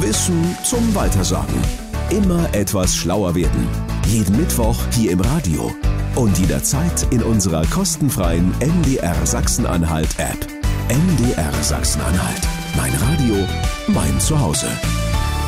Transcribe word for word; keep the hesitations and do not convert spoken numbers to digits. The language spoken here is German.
Wissen zum Weitersagen. Immer etwas schlauer werden. Jeden Mittwoch hier im Radio. Und jederzeit in unserer kostenfreien M D R Sachsen-Anhalt App. M D R Sachsen-Anhalt. Mein Radio, mein Zuhause.